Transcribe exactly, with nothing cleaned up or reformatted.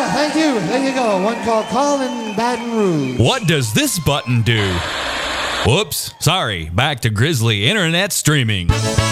thank you. There you go. One called Call in Baton Rouge. What does this button do? Whoops. Sorry. Back to Grizzly Internet Streaming.